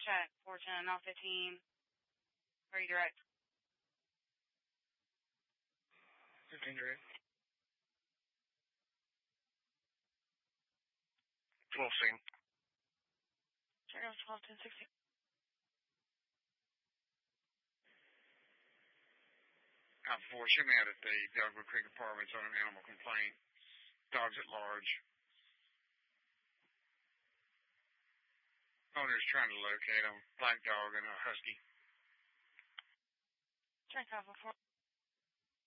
Check 410, not 15. Are you direct? 15 direct. 12 scene. Check out 12, 10, 16. Alpha 4, shoot me out at the Dogwood Creek Apartments on an animal complaint. Dogs at large. Owner's trying to locate them. Black dog and a husky. Check Alpha 4.